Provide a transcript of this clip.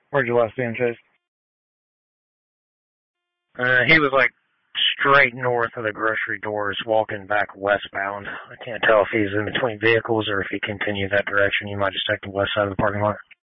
Where'd you last see him, Chase? He was like straight north of the grocery doors, walking back westbound. I can't tell if he's in between vehicles or if he continued that direction. You might just take the west side of the parking lot.